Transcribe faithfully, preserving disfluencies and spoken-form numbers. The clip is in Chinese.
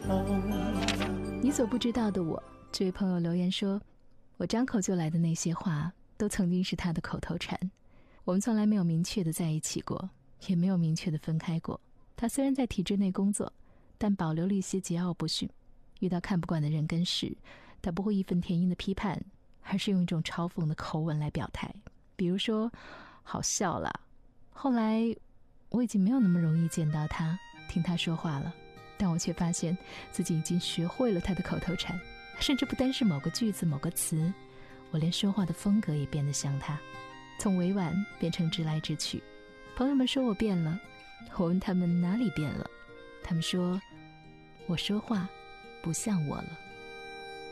你所不知道的我，这位朋友留言说，我张口就来的那些话都曾经是他的口头禅，我们从来没有明确的在一起过，也没有明确的分开过。他虽然在体制内工作，但保留了一些桀骜不驯，遇到看不惯的人跟事，他不会义愤填膺的批判，而是用一种嘲讽的口吻来表态。比如说，好笑啦。后来我已经没有那么容易见到他，听他说话了，但我却发现自己已经学会了他的口头禅，甚至不单是某个句子某个词，我连说话的风格也变得像他，从委婉变成直来直去。朋友们说我变了，我问他们哪里变了，他们说我说话不像我了。